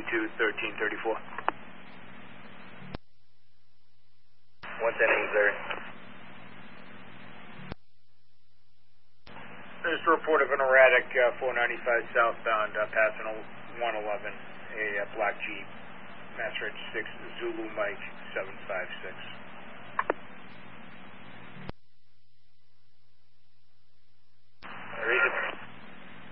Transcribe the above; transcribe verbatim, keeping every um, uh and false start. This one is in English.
thirty-two, thirteen thirty-four. one ten in Missouri. There's a report of an erratic uh, four ninety-five southbound uh, passing one eleven, a uh, black Jeep, Mass Reg six, Zulu Mike seven five six.